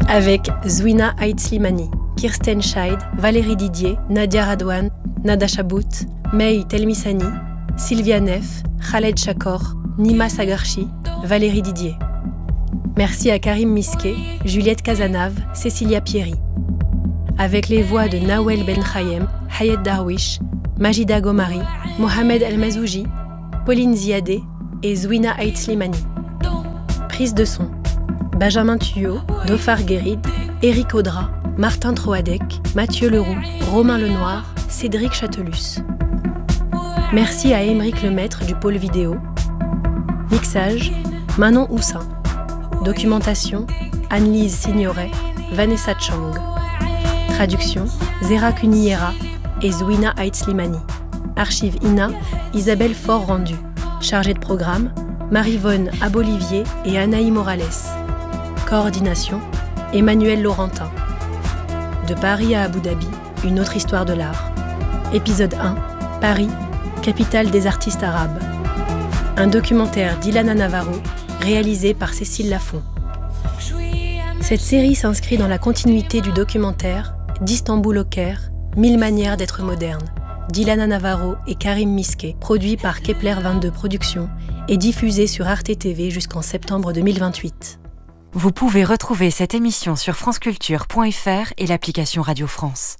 Avec Zouina Aït-Slimani, Kirsten Scheid, Valérie Didier, Nadia Radwan, Nada Chabout, Mei Telmisani, Sylvia Neff, Khaled Chakor, Nima Sagarchi, Valérie Didier. Merci à Karim Misquet, Juliette Cazenave, Cécilia Pierry. Avec les voix de Nawel Ben Khayem, Hayet Darwish, Majida Gomari, Mohamed El Mazouji, Pauline Ziadé et Zouina Aït-Slimani. Prise de son: Benjamin Tuyau, Dofar Guéride, Éric Audra, Martin Troadec, Mathieu Leroux, Romain Lenoir, Cédric Chatelus. Merci à Émeric Lemaître du pôle vidéo. Mixage: Manon Houssin. Documentation: Anne-Lise Signoret, Vanessa Chang. Traduction: Zera Kuniera et Zouina Aït-Slimani. Archive INA, Isabelle Faure-Rendu. Chargée de programme: Marie-Vonne Abolivier et Anaï Morales. Coordination: Emmanuel Laurentin. De Paris à Abu Dhabi, une autre histoire de l'art. Épisode 1, Paris, capitale des artistes arabes. Un documentaire d'Ilana Navarro, réalisé par Cécile Lafont. Cette série s'inscrit dans la continuité du documentaire d'Istanbul au Caire, 1000 manières d'être moderne, d'Ilana Navarro et Karim Misquet, produit par Kepler 22 Productions et diffusé sur Arte TV jusqu'en septembre 2028. Vous pouvez retrouver cette émission sur franceculture.fr et l'application Radio France.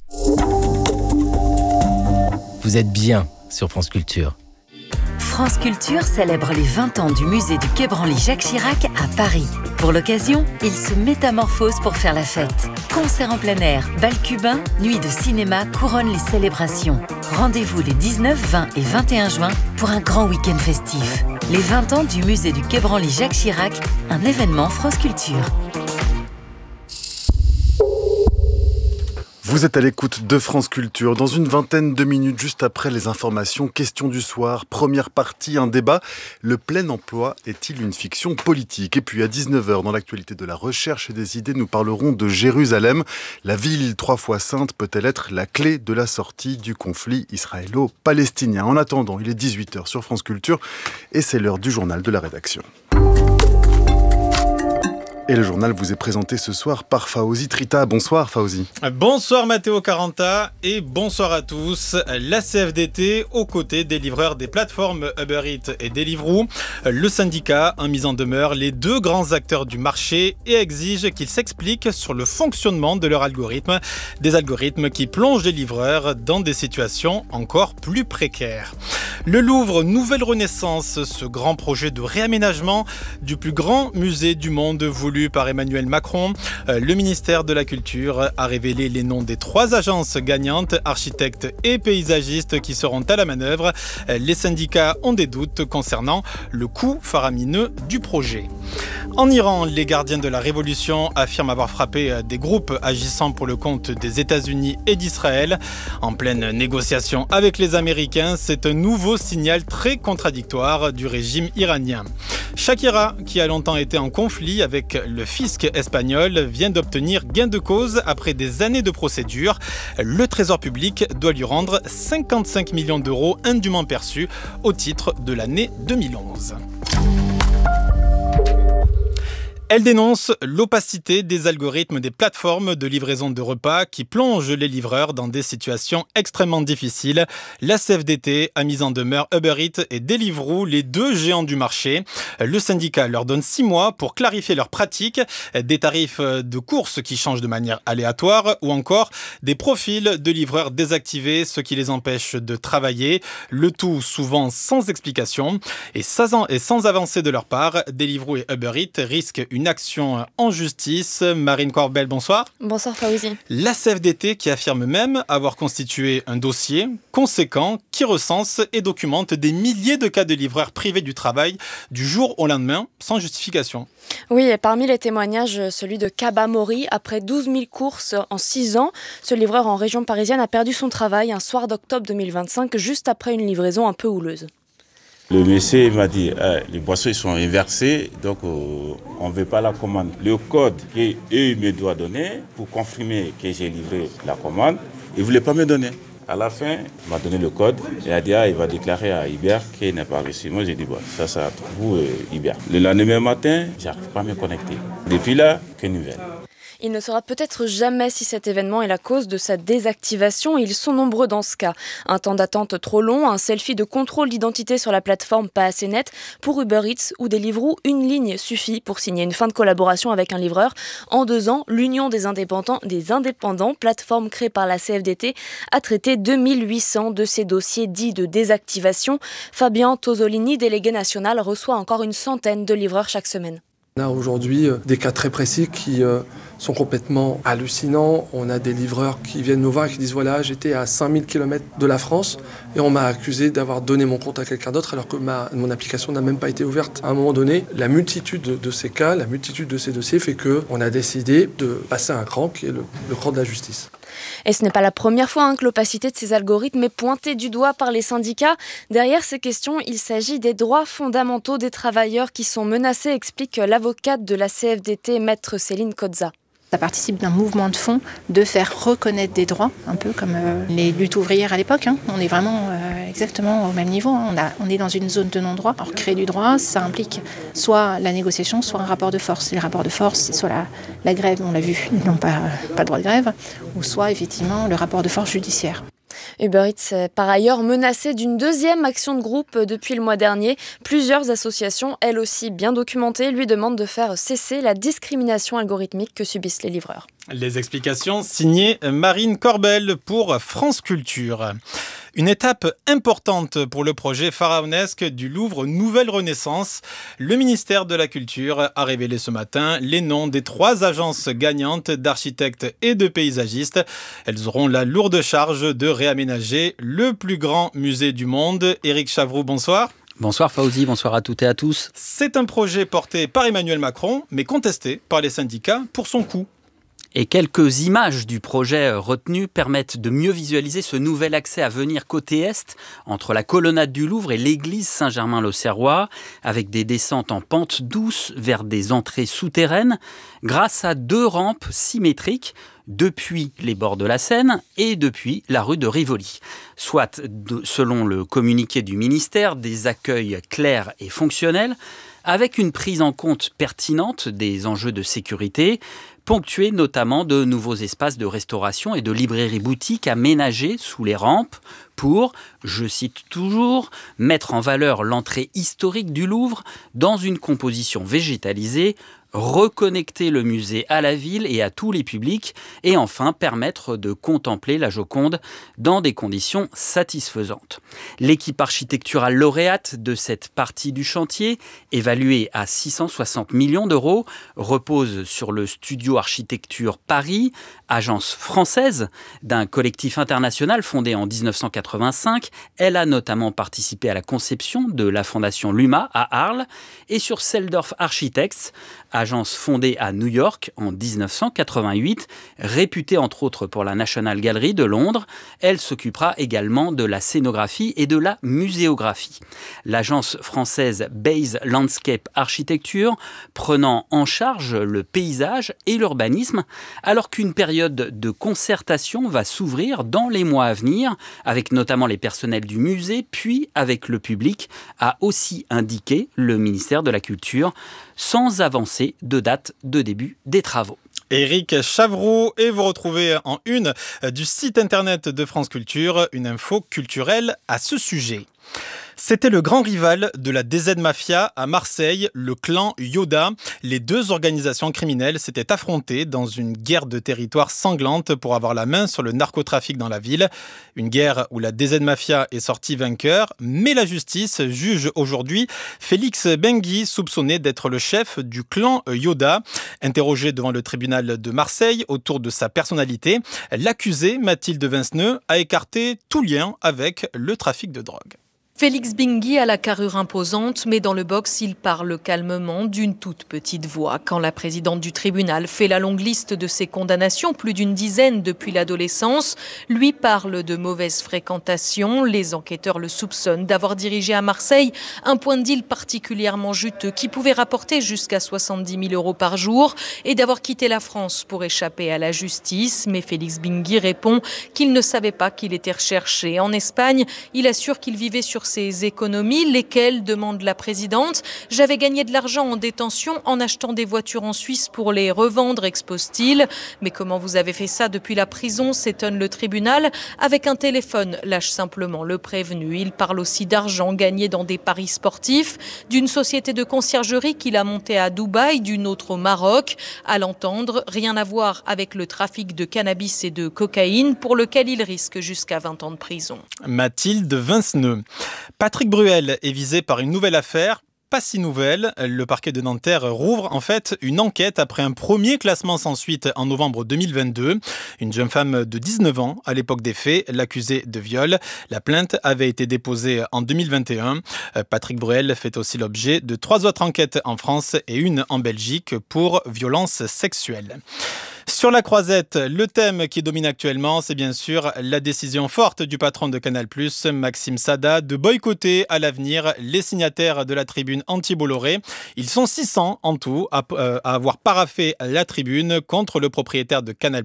Vous êtes bien sur France Culture. France Culture célèbre les 20 ans du musée du Quai Branly Jacques Chirac à Paris. Pour l'occasion, il se métamorphose pour faire la fête. Concerts en plein air, bal cubain, nuit de cinéma couronnent les célébrations. Rendez-vous les 19, 20 et 21 juin pour un grand week-end festif. Les 20 ans du musée du Quai Branly Jacques Chirac, un événement France Culture. Vous êtes à l'écoute de France Culture. Dans une vingtaine de minutes, juste après les informations, question du soir, première partie, un débat. Le plein emploi est-il une fiction politique ? Et puis à 19h, dans l'actualité de la recherche et des idées, nous parlerons de Jérusalem. La ville 3 fois sainte peut-elle être la clé de la sortie du conflit israélo-palestinien ? En attendant, il est 18h sur France Culture et c'est l'heure du journal de la rédaction. Et le journal vous est présenté ce soir par Fawzi Trita. Bonsoir Fawzi. Bonsoir Matteo Caranta et bonsoir à tous. La CFDT aux côtés des livreurs des plateformes Uber Eats et Deliveroo. Le syndicat a mis en demeure les deux grands acteurs du marché et exige qu'ils s'expliquent sur le fonctionnement de leurs algorithmes. Des algorithmes qui plongent les livreurs dans des situations encore plus précaires. Le Louvre Nouvelle Renaissance, ce grand projet de réaménagement du plus grand musée du monde voulu par Emmanuel Macron. Le ministère de la Culture a révélé les noms des 3 agences gagnantes, architectes et paysagistes qui seront à la manœuvre. Les syndicats ont des doutes concernant le coût faramineux du projet. En Iran, les gardiens de la révolution affirment avoir frappé des groupes agissant pour le compte des États-Unis et d'Israël. En pleine négociation avec les Américains, c'est un nouveau signal très contradictoire du régime iranien. Shakira, qui a longtemps été en conflit avec le fisc espagnol, vient d'obtenir gain de cause après des années de procédure. Le Trésor public doit lui rendre 55 millions d'euros indûment perçus au titre de l'année 2011. Elle dénonce l'opacité des algorithmes des plateformes de livraison de repas qui plongent les livreurs dans des situations extrêmement difficiles. La CFDT a mis en demeure Uber Eats et Deliveroo, les deux géants du marché. Le syndicat leur donne 6 mois pour clarifier leurs pratiques, des tarifs de courses qui changent de manière aléatoire ou encore des profils de livreurs désactivés, ce qui les empêche de travailler, le tout souvent sans explication. Et sans avancée de leur part, Deliveroo et Uber Eats risquent une action en justice. Marine Corbel, bonsoir. Bonsoir Fawzi. La CFDT qui affirme même avoir constitué un dossier conséquent qui recense et documente des milliers de cas de livreurs privés du travail du jour au lendemain sans justification. Oui, et parmi les témoignages, celui de Kaba Mori. Après 12 000 courses en 6 ans, ce livreur en région parisienne a perdu son travail un soir d'octobre 2025, juste après une livraison un peu houleuse. Le monsieur m'a dit les boissons sont inversées, donc on ne veut pas la commande. Le code qu'eux me doivent donner pour confirmer que j'ai livré la commande, ils ne voulaient pas me donner. À la fin, il m'a donné le code et a dit il va déclarer à Iber qu'il n'a pas reçu. Moi j'ai dit ça entre vous Iber. Le lendemain matin, j'arrive pas à me connecter. Depuis là, que nouvelle. Il ne saura peut-être jamais si cet événement est la cause de sa désactivation. Ils sont nombreux dans ce cas. Un temps d'attente trop long, un selfie de contrôle d'identité sur la plateforme pas assez net. Pour Uber Eats ou Deliveroo, une ligne suffit pour signer une fin de collaboration avec un livreur. En 2 ans, l'Union des indépendants, plateforme créée par la CFDT, a traité 2800 de ces dossiers dits de désactivation. Fabien Tosolini, délégué national, reçoit encore une centaine de livreurs chaque semaine. On a aujourd'hui des cas très précis qui sont complètement hallucinants. On a des livreurs qui viennent nous voir et qui disent « Voilà, j'étais à 5000 km de la France et on m'a accusé d'avoir donné mon compte à quelqu'un d'autre alors que mon application n'a même pas été ouverte. » À un moment donné, la multitude de ces cas, la multitude de ces dossiers fait qu'on a décidé de passer à un cran qui est le cran de la justice. Et ce n'est pas la première fois que l'opacité de ces algorithmes est pointée du doigt par les syndicats. Derrière ces questions, il s'agit des droits fondamentaux des travailleurs qui sont menacés, explique l'avocate de la CFDT, maître Céline Cozza. Ça participe d'un mouvement de fond de faire reconnaître des droits, un peu comme les luttes ouvrières à l'époque. On est vraiment exactement au même niveau. On est dans une zone de non-droit. Alors créer du droit, ça implique soit la négociation, soit un rapport de force. Les rapports de force, c'est soit la grève, on l'a vu, ils n'ont pas le droit de grève, ou soit effectivement le rapport de force judiciaire. Uber Eats est par ailleurs menacé d'une deuxième action de groupe depuis le mois dernier. Plusieurs associations, elles aussi bien documentées, lui demandent de faire cesser la discrimination algorithmique que subissent les livreurs. Les explications signées Marine Corbel pour France Culture. Une étape importante pour le projet pharaonesque du Louvre Nouvelle Renaissance. Le ministère de la Culture a révélé ce matin les noms des 3 agences gagnantes d'architectes et de paysagistes. Elles auront la lourde charge de réaménager le plus grand musée du monde. Éric Chavroux, bonsoir. Bonsoir Fauzi, bonsoir à toutes et à tous. C'est un projet porté par Emmanuel Macron, mais contesté par les syndicats pour son coût. Et quelques images du projet retenu permettent de mieux visualiser ce nouvel accès à venir côté Est, entre la colonnade du Louvre et l'église Saint-Germain-l'Auxerrois, avec des descentes en pente douce vers des entrées souterraines, grâce à 2 rampes symétriques, depuis les bords de la Seine et depuis la rue de Rivoli. Soit, selon le communiqué du ministère, des accueils clairs et fonctionnels, avec une prise en compte pertinente des enjeux de sécurité, ponctuée notamment de nouveaux espaces de restauration et de librairies-boutiques aménagés sous les rampes pour, je cite toujours, mettre en valeur l'entrée historique du Louvre dans une composition végétalisée, reconnecter le musée à la ville et à tous les publics et enfin permettre de contempler la Joconde dans des conditions satisfaisantes. L'équipe architecturale lauréate de cette partie du chantier, évaluée à 660 millions d'euros, repose sur le Studio Architecture Paris, agence française d'un collectif international fondé en 1985. Elle a notamment participé à la conception de la fondation Luma à Arles et sur Seldorf Architects, agence fondée à New York en 1988, réputée entre autres pour la National Gallery de Londres. Elle s'occupera également de la scénographie et de la muséographie. L'agence française Base Landscape Architecture prenant en charge le paysage et l'urbanisme, alors qu'une période de concertation va s'ouvrir dans les mois à venir, avec notamment les personnels du musée, puis avec le public, a aussi indiqué le ministère de la Culture, sans avancer de date de début des travaux. Éric Chavroux, et vous retrouvez en une du site internet de France Culture une info culturelle à ce sujet. C'était le grand rival de la DZ Mafia à Marseille, le clan Yoda. Les 2 organisations criminelles s'étaient affrontées dans une guerre de territoire sanglante pour avoir la main sur le narcotrafic dans la ville. Une guerre où la DZ Mafia est sortie vainqueur, mais la justice juge aujourd'hui Félix Benguy, soupçonné d'être le chef du clan Yoda. Interrogé devant le tribunal de Marseille autour de sa personnalité, l'accusée Mathilde Vinceneux a écarté tout lien avec le trafic de drogue. Félix Benguy a la carrure imposante, mais dans le box, il parle calmement d'une toute petite voix. Quand la présidente du tribunal fait la longue liste de ses condamnations, plus d'une dizaine depuis l'adolescence, lui parle de mauvaise fréquentation. Les enquêteurs le soupçonnent d'avoir dirigé à Marseille un point de deal particulièrement juteux qui pouvait rapporter jusqu'à 70 000 euros par jour et d'avoir quitté la France pour échapper à la justice. Mais Félix Benguy répond qu'il ne savait pas qu'il était recherché. En Espagne, il assure qu'il vivait sur ces économies. Lesquelles, demande la présidente. J'avais gagné de l'argent en détention en achetant des voitures en Suisse pour les revendre, expose-t-il. Mais comment vous avez fait ça depuis la prison, s'étonne le tribunal. Avec un téléphone, lâche simplement le prévenu. Il parle aussi d'argent gagné dans des paris sportifs, d'une société de conciergerie qu'il a montée à Dubaï, d'une autre au Maroc. À l'entendre, rien à voir avec le trafic de cannabis et de cocaïne pour lequel il risque jusqu'à 20 ans de prison. Mathilde Vinceneux. Patrick Bruel est visé par une nouvelle affaire. Pas si nouvelle, le parquet de Nanterre rouvre en fait une enquête après un premier classement sans suite en novembre 2022. Une jeune femme de 19 ans, à l'époque des faits, l'accusait de viol. La plainte avait été déposée en 2021. Patrick Bruel fait aussi l'objet de 3 autres enquêtes en France et une en Belgique pour violences sexuelles. Sur la croisette, le thème qui domine actuellement, c'est bien sûr la décision forte du patron de Canal+, Maxime Sada, de boycotter à l'avenir les signataires de la tribune anti-Bolloré. Ils sont 600 en tout à avoir paraphé la tribune contre le propriétaire de Canal+,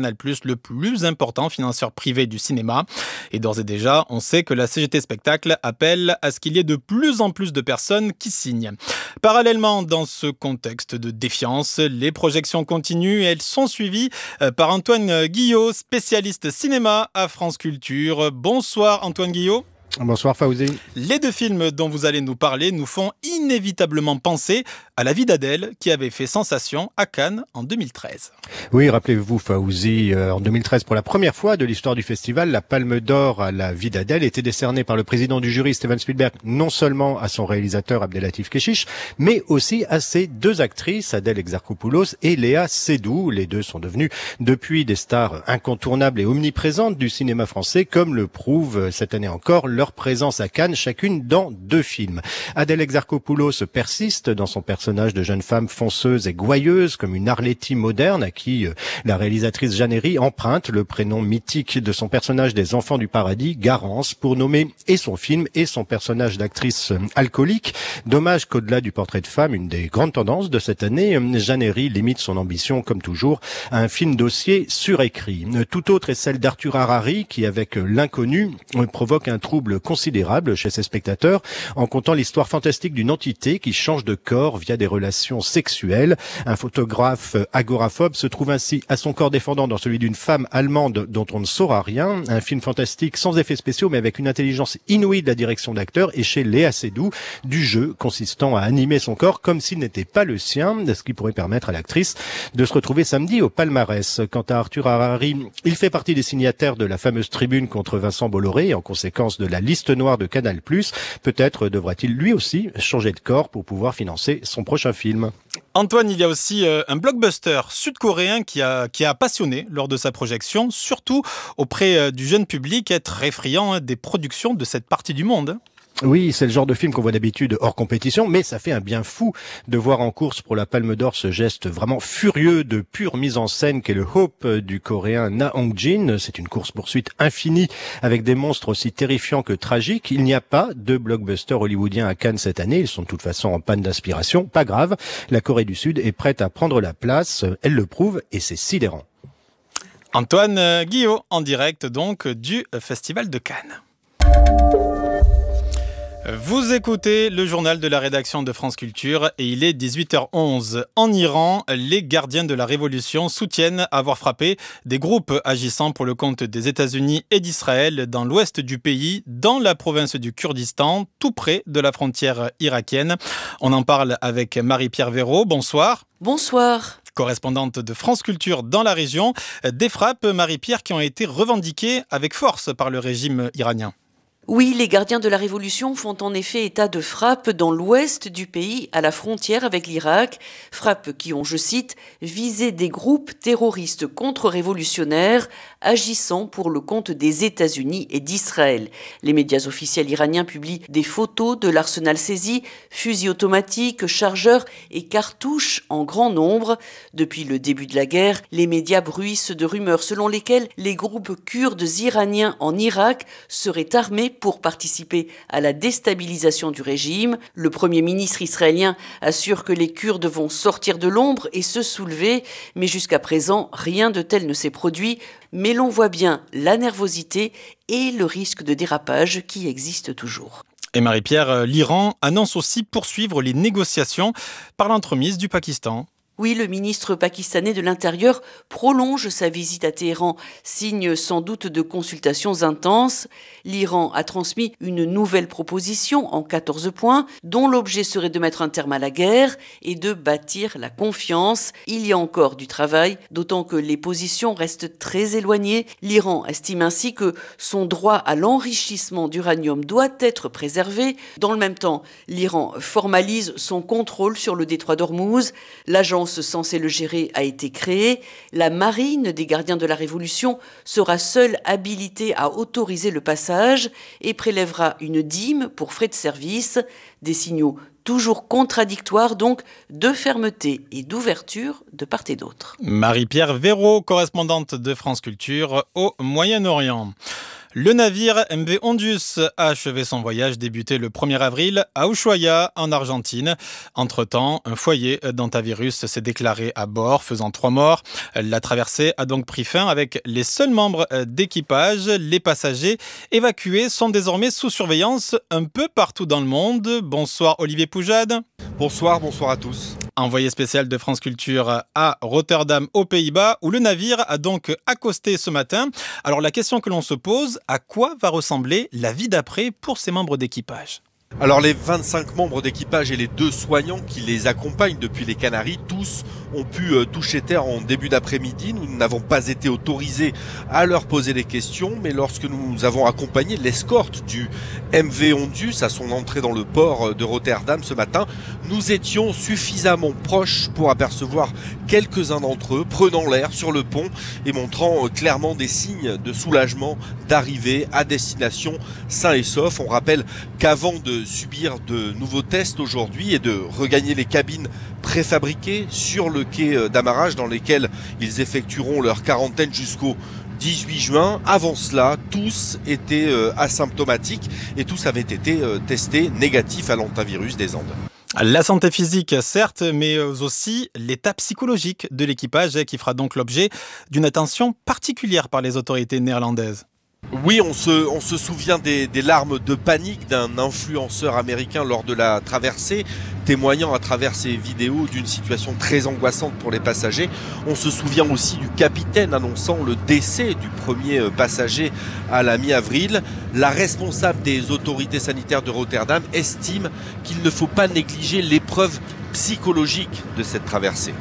le plus important financeur privé du cinéma. Et d'ores et déjà, on sait que la CGT Spectacle appelle à ce qu'il y ait de plus en plus de personnes qui signent. Parallèlement, dans ce contexte de défiance, les projections continuent et elles sont suivi par Antoine Guillot, spécialiste cinéma à France Culture. Bonsoir Antoine Guillot. Bonsoir Fawzi. Les 2 films dont vous allez nous parler nous font inévitablement penser à La vie d'Adèle qui avait fait sensation à Cannes en 2013. Oui, rappelez-vous Fawzi, en 2013 pour la première fois de l'histoire du festival, la Palme d'Or à La vie d'Adèle était décernée par le président du jury Steven Spielberg non seulement à son réalisateur Abdelatif Kechiche, mais aussi à ses 2 actrices, Adèle Exarchopoulos et Léa Seydoux. Les 2 sont devenues depuis des stars incontournables et omniprésentes du cinéma français, comme le prouve cette année encore leur présence à Cannes, chacune dans 2 films. Adèle Exarchopoulos persiste dans son personnage de jeune femme fonceuse et gouailleuse, comme une Arletty moderne à qui la réalisatrice Jeanne Herry emprunte le prénom mythique de son personnage des Enfants du Paradis, Garance, pour nommer et son film et son personnage d'actrice alcoolique. Dommage qu'au-delà du portrait de femme, une des grandes tendances de cette année, Jeanne Herry limite son ambition, comme toujours, à un film dossier surécrit. Tout autre est celle d'Arthur Harari, qui, avec L'inconnu, provoque un trouble considérable chez ses spectateurs en contant l'histoire fantastique d'une entité qui change de corps via des relations sexuelles. Un photographe agoraphobe se trouve ainsi à son corps défendant dans celui d'une femme allemande dont on ne saura rien. Un film fantastique sans effets spéciaux mais avec une intelligence inouïe de la direction d'acteur, et chez Léa Seydoux du jeu consistant à animer son corps comme s'il n'était pas le sien, ce qui pourrait permettre à l'actrice de se retrouver samedi au palmarès. Quant à Arthur Harari, il fait partie des signataires de la fameuse tribune contre Vincent Bolloré en conséquence de la liste noire de Canal+. Peut-être devra-t-il lui aussi changer de corps pour pouvoir financer son prochain film. Antoine, il y a aussi un blockbuster sud-coréen qui a passionné lors de sa projection, surtout auprès du jeune public, très friand des productions de cette partie du monde. Oui, c'est le genre de film qu'on voit d'habitude hors compétition, mais ça fait un bien fou de voir en course pour la Palme d'Or ce geste vraiment furieux de pure mise en scène qu'est le Hope du coréen Na Hong-jin. C'est une course-poursuite infinie avec des monstres aussi terrifiants que tragiques. Il n'y a pas de blockbuster hollywoodien à Cannes cette année. Ils sont de toute façon en panne d'inspiration. Pas grave, la Corée du Sud est prête à prendre la place. Elle le prouve et c'est sidérant. Antoine Guillot, en direct donc du Festival de Cannes. Vous écoutez le journal de la rédaction de France Culture et il est 18h11. En Iran, les gardiens de la révolution soutiennent avoir frappé des groupes agissant pour le compte des États-Unis et d'Israël dans l'ouest du pays, dans la province du Kurdistan, tout près de la frontière irakienne. On en parle avec Marie-Pierre Véraud. Bonsoir. Bonsoir. Correspondante de France Culture dans la région. Des frappes, Marie-Pierre, qui ont été revendiquées avec force par le régime iranien. Oui, les gardiens de la Révolution font en effet état de frappes dans l'ouest du pays, à la frontière avec l'Irak. Frappes qui ont, je cite, visé des groupes terroristes contre-révolutionnaires agissant pour le compte des États-Unis et d'Israël. Les médias officiels iraniens publient des photos de l'arsenal saisi, fusils automatiques, chargeurs et cartouches en grand nombre. Depuis le début de la guerre, les médias bruissent de rumeurs selon lesquelles les groupes kurdes iraniens en Irak seraient armés pour participer à la déstabilisation du régime. Le Premier ministre israélien assure que les Kurdes vont sortir de l'ombre et se soulever, mais jusqu'à présent, rien de tel ne s'est produit. Mais l'on voit bien la nervosité et le risque de dérapage qui existe toujours. Et Marie-Pierre, l'Iran annonce aussi poursuivre les négociations par l'entremise du Pakistan. Oui, le ministre pakistanais de l'Intérieur prolonge sa visite à Téhéran, signe sans doute de consultations intenses. L'Iran a transmis une nouvelle proposition en 14 points, dont l'objet serait de mettre un terme à la guerre et de bâtir la confiance. Il y a encore du travail, d'autant que les positions restent très éloignées. L'Iran estime ainsi que son droit à l'enrichissement d'uranium doit être préservé. Dans le même temps, l'Iran formalise son contrôle sur le détroit d'Ormuz. L'agence censée le gérer a été créée. La marine des gardiens de la Révolution sera seule habilitée à autoriser le passage et prélèvera une dîme pour frais de service. Des signaux toujours contradictoires donc de fermeté et d'ouverture de part et d'autre. Marie-Pierre Véraud, correspondante de France Culture au Moyen-Orient. Le navire MV Ondius a achevé son voyage débuté le 1er avril à Ushuaia, en Argentine. Entre-temps, un foyer d'hantavirus s'est déclaré à bord, faisant 3 morts. La traversée a donc pris fin avec les seuls membres d'équipage. Les passagers évacués sont désormais sous surveillance un peu partout dans le monde. Bonsoir Olivier Poujade. Bonsoir à tous. Envoyé spécial de France Culture à Rotterdam, aux Pays-Bas, où le navire a donc accosté ce matin. Alors la question que l'on se pose, à quoi va ressembler la vie d'après pour ces membres d'équipage ? Alors les 25 membres d'équipage et les 2 soignants qui les accompagnent depuis les Canaries, tous ont pu toucher terre en début d'après-midi. Nous n'avons pas été autorisés à leur poser des questions, mais lorsque nous avons accompagné l'escorte du MV Ondius à son entrée dans le port de Rotterdam ce matin, nous étions suffisamment proches pour apercevoir quelques-uns d'entre eux prenant l'air sur le pont et montrant clairement des signes de soulagement d'arriver à destination sains et saufs. On rappelle qu'avant de subir de nouveaux tests aujourd'hui et de regagner les cabines préfabriquées sur le quai d'amarrage dans lesquelles ils effectueront leur quarantaine jusqu'au 18 juin. Avant cela, tous étaient asymptomatiques et tous avaient été testés négatifs à l'hantavirus des Andes. La santé physique, certes, mais aussi l'état psychologique de l'équipage qui fera donc l'objet d'une attention particulière par les autorités néerlandaises. Oui, on se souvient des larmes de panique d'un influenceur américain lors de la traversée, témoignant à travers ses vidéos d'une situation très angoissante pour les passagers. On se souvient aussi du capitaine annonçant le décès du premier passager à la mi-avril. La responsable des autorités sanitaires de Rotterdam estime qu'il ne faut pas négliger l'épreuve psychologique de cette traversée.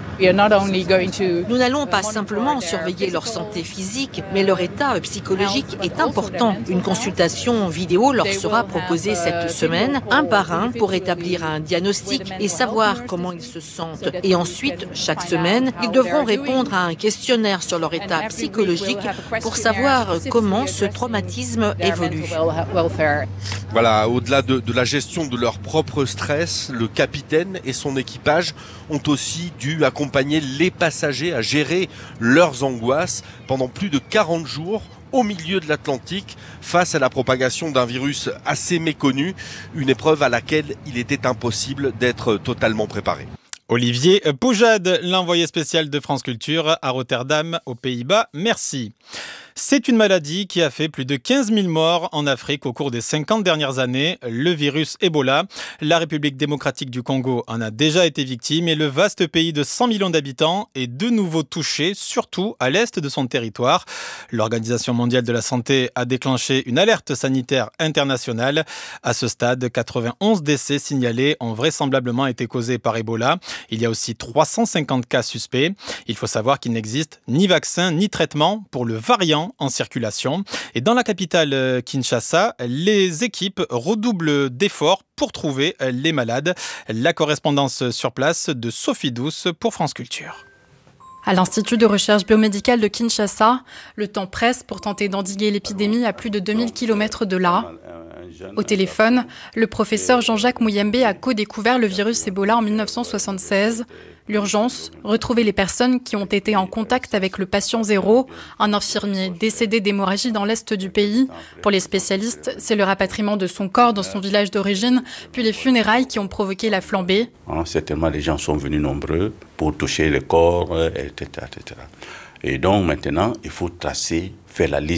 Nous n'allons pas simplement surveiller leur santé physique, mais leur état psychologique est important. Une consultation vidéo leur sera proposée cette semaine, un par un, pour établir un diagnostic et savoir comment ils se sentent. Et ensuite, chaque semaine, ils devront répondre à un questionnaire sur leur état psychologique pour savoir comment ce traumatisme évolue. Voilà, au-delà de la gestion de leur propre stress, le capitaine et son équipage ont aussi dû accompagner les passagers à gérer leurs angoisses pendant plus de 40 jours au milieu de l'Atlantique face à la propagation d'un virus assez méconnu, une épreuve à laquelle il était impossible d'être totalement préparé. Olivier Poujade, l'envoyé spécial de France Culture à Rotterdam, aux Pays-Bas. Merci. C'est une maladie qui a fait plus de 15 000 morts en Afrique au cours des 50 dernières années, le virus Ebola. La République démocratique du Congo en a déjà été victime et le vaste pays de 100 millions d'habitants est de nouveau touché, surtout à l'est de son territoire. L'Organisation mondiale de la santé a déclenché une alerte sanitaire internationale. À ce stade, 91 décès signalés ont vraisemblablement été causés par Ebola. Il y a aussi 350 cas suspects. Il faut savoir qu'il n'existe ni vaccin ni traitement pour le variant en circulation. Et dans la capitale Kinshasa, les équipes redoublent d'efforts pour trouver les malades. La correspondance sur place de Sophie Douce pour France Culture. À l'Institut de recherche biomédicale de Kinshasa, le temps presse pour tenter d'endiguer l'épidémie à plus de 2000 km de là. Au téléphone, le professeur Jean-Jacques Mouyembe a co-découvert le virus Ebola en 1976. L'urgence, retrouver les personnes qui ont été en contact avec le patient zéro, un infirmier décédé d'hémorragie dans l'est du pays. Pour les spécialistes, c'est le rapatriement de son corps dans son village d'origine, puis les funérailles qui ont provoqué la flambée. Certainement, les gens sont venus nombreux pour toucher le corps, etc., etc. Et donc maintenant, il faut tracer, faire la liste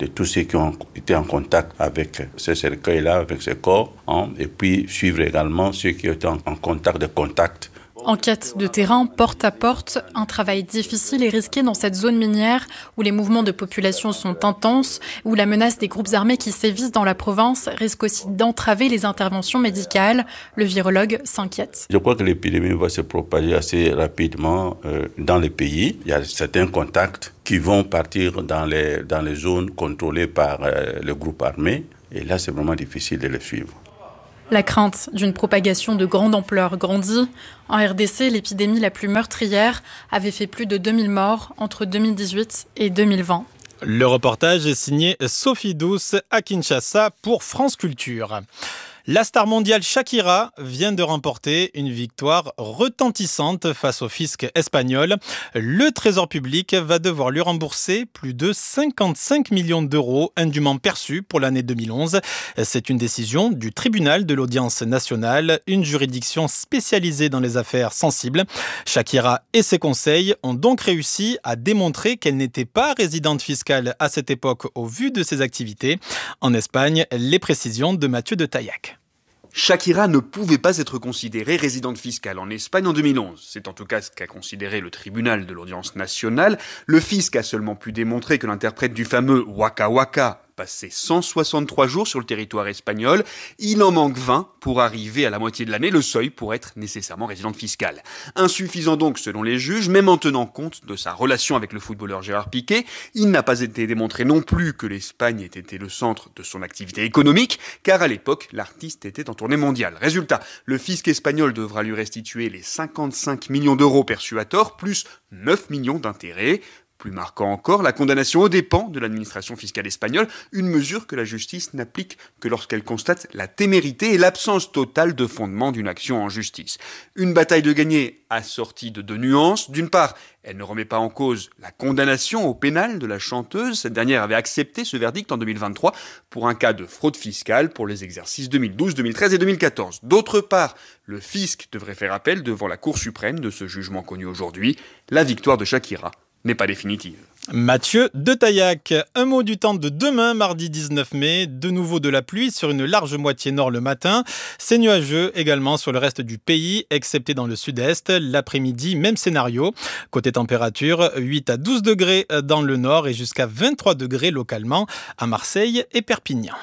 de tous ceux qui ont été en contact avec ce cercueil-là, avec ce corps, et puis suivre également ceux qui étaient en contact de contact. Enquête de terrain, porte à porte, un travail difficile et risqué dans cette zone minière où les mouvements de population sont intenses, où la menace des groupes armés qui sévissent dans la province risque aussi d'entraver les interventions médicales. Le virologue s'inquiète. Je crois que l'épidémie va se propager assez rapidement dans le pays. Il y a certains contacts qui vont partir dans les zones contrôlées par le groupe armé. Et là, c'est vraiment difficile de les suivre. La crainte d'une propagation de grande ampleur grandit. En RDC, l'épidémie la plus meurtrière avait fait plus de 2000 morts entre 2018 et 2020. Le reportage est signé Sophie Douce à Kinshasa pour France Culture. La star mondiale Shakira vient de remporter une victoire retentissante face au fisc espagnol. Le Trésor public va devoir lui rembourser plus de 55 millions d'euros indûment perçus pour l'année 2011. C'est une décision du tribunal de l'audience nationale, une juridiction spécialisée dans les affaires sensibles. Shakira et ses conseils ont donc réussi à démontrer qu'elle n'était pas résidente fiscale à cette époque au vu de ses activités. En Espagne, les précisions de Mathieu de Taillac. Shakira ne pouvait pas être considérée résidente fiscale en Espagne en 2011. C'est en tout cas ce qu'a considéré le tribunal de l'audience nationale. Le fisc a seulement pu démontrer que l'interprète du fameux Waka Waka passé 163 jours sur le territoire espagnol. Il en manque 20 pour arriver à la moitié de l'année, le seuil pour être nécessairement résidente fiscale. Insuffisant donc selon les juges, même en tenant compte de sa relation avec le footballeur Gérard Piqué. Il n'a pas été démontré non plus que l'Espagne ait été le centre de son activité économique, car à l'époque, l'artiste était en tournée mondiale. Résultat, le fisc espagnol devra lui restituer les 55 millions d'euros perçus à tort, plus 9 millions d'intérêts. Plus marquant encore, la condamnation aux dépens de l'administration fiscale espagnole, une mesure que la justice n'applique que lorsqu'elle constate la témérité et l'absence totale de fondement d'une action en justice. Une bataille de gagner assortie de deux nuances. D'une part, elle ne remet pas en cause la condamnation au pénal de la chanteuse. Cette dernière avait accepté ce verdict en 2023 pour un cas de fraude fiscale pour les exercices 2012, 2013 et 2014. D'autre part, le fisc devrait faire appel devant la Cour suprême de ce jugement connu aujourd'hui. La victoire de Shakira n'est pas définitive. Mathieu de Taillac. Un mot du temps de demain, mardi 19 mai. De nouveau de la pluie sur une large moitié nord le matin. C'est nuageux également sur le reste du pays, excepté dans le sud-est. L'après-midi, même scénario. Côté température, 8 à 12 degrés dans le nord et jusqu'à 23 degrés localement à Marseille et Perpignan.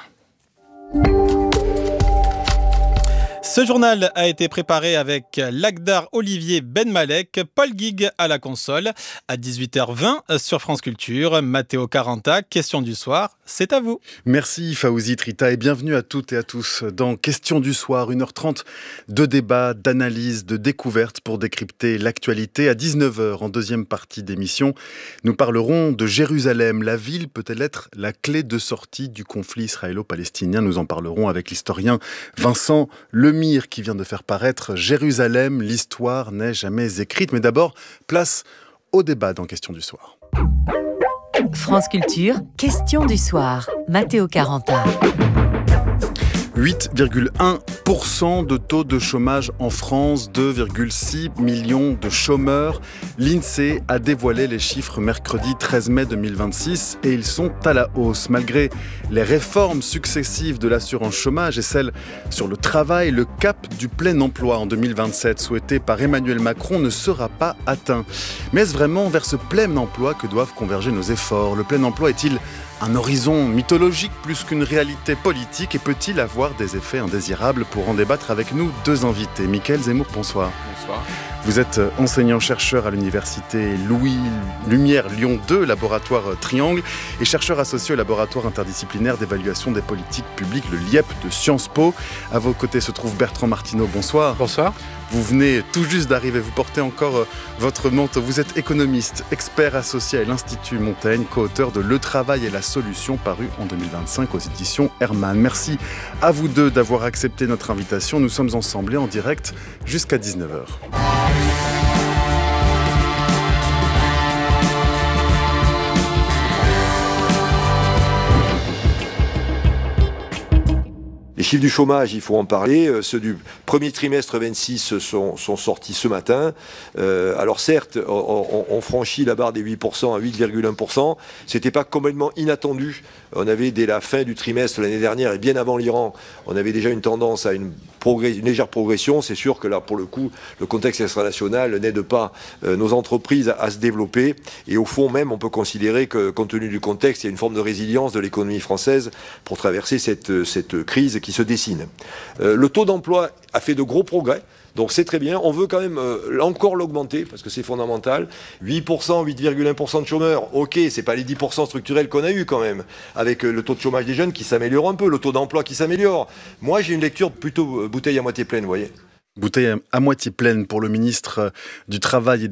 Ce journal a été préparé avec Lagdar Olivier Benmalek, Paul Guig à la console. À 18h20 sur France Culture, Matteo Caranta, question du soir, c'est à vous. Merci Fawzi Trita et bienvenue à toutes et à tous dans Question du soir, 1h30 de débat, d'analyse, de découverte pour décrypter l'actualité. À 19h, en deuxième partie d'émission, nous parlerons de Jérusalem. La ville peut-elle être la clé de sortie du conflit israélo-palestinien? Nous en parlerons avec l'historien Vincent Lemire qui vient de faire paraître Jérusalem, l'histoire n'est jamais écrite. Mais d'abord, place au débat dans Question du soir. France Culture, Question du soir, Matteo Caranta. 8,1% de taux de chômage en France, 2,6 millions de chômeurs. L'INSEE a dévoilé les chiffres mercredi 13 mai 2026 et ils sont à la hausse. Malgré les réformes successives de l'assurance chômage et celles sur le travail, le cap du plein emploi en 2027 souhaité par Emmanuel Macron ne sera pas atteint. Mais est-ce vraiment vers ce plein emploi que doivent converger nos efforts? Le plein emploi est-il un horizon mythologique plus qu'une réalité politique et peut-il avoir des effets indésirables? Pour en débattre avec nous, deux invités. Mickaël Zemmour, bonsoir. Bonsoir. Vous êtes enseignant-chercheur à l'université Louis Lumière Lyon 2, laboratoire Triangle, et chercheur associé au laboratoire interdisciplinaire d'évaluation des politiques publiques, le LIEP de Sciences Po. À vos côtés se trouve Bertrand Martineau, bonsoir. Bonsoir. Vous venez tout juste d'arriver, vous portez encore votre manteau. Vous êtes économiste, expert associé à l'Institut Montaigne, co-auteur de Le travail et la solution, paru en 2025 aux éditions Hermann. Merci à vous deux d'avoir accepté notre invitation. Nous sommes ensemble et en direct jusqu'à 19h. Les chiffres du chômage, il faut en parler. Ceux du premier trimestre 26 sont sortis ce matin. Alors certes, on franchit la barre des 8% à 8,1%. C'était pas complètement inattendu. On avait dès la fin du trimestre l'année dernière et bien avant l'Iran, on avait déjà une tendance à une légère progression. C'est sûr que là, pour le coup, le contexte international n'aide pas nos entreprises à se développer. Et au fond même, on peut considérer que, compte tenu du contexte, il y a une forme de résilience de l'économie française pour traverser cette crise qui se dessine. Le taux d'emploi a fait de gros progrès. Donc c'est très bien, on veut quand même encore l'augmenter, parce que c'est fondamental. 8%, 8,1% de chômeurs, ok, c'est pas les 10% structurels qu'on a eu quand même, avec le taux de chômage des jeunes qui s'améliore un peu, le taux d'emploi qui s'améliore. Moi j'ai une lecture plutôt bouteille à moitié pleine, vous voyez. Bouteille à moitié pleine pour le ministre du Travail et